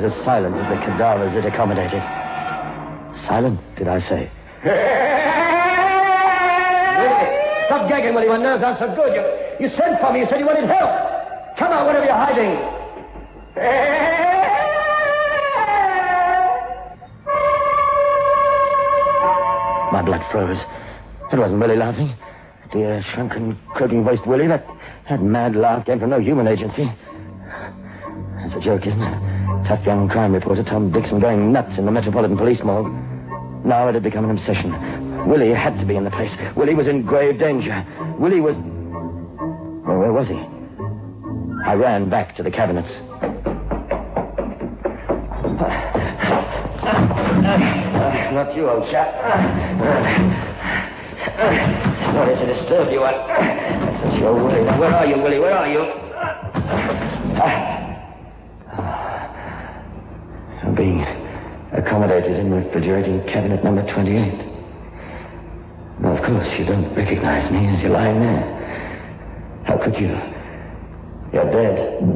as silent as the cadavers it accommodated. Silent, did I say? Willie, stop gagging, Willie. My nerves aren't so good. You sent for me. You said you wanted help. Come on, whatever you're hiding. My blood froze. It wasn't Willie laughing. Dear, shrunken, croaking-voiced Willie. That mad laugh came from no human agency. It's a joke, isn't it? Tough young crime reporter Tom Dixon going nuts in the Metropolitan Police morgue. Now it had become an obsession. Willie had to be in the place. Willie was in grave danger. Willie was... Well, where was he? I ran back to the cabinets. Not you, old chap. Sorry to disturb you. That's your Willie. Where are you, Willie? Where are you? I'm being accommodated in refrigerating cabinet number 28. No, of course, you don't recognize me as you're lying there. How could you? You're dead.